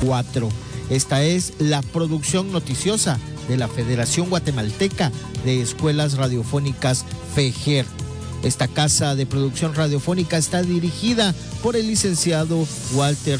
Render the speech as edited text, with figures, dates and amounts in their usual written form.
4. Esta es la producción noticiosa de la Federación Guatemalteca de Escuelas Radiofónicas, FEGER. Esta casa de producción radiofónica está dirigida por el licenciado Walter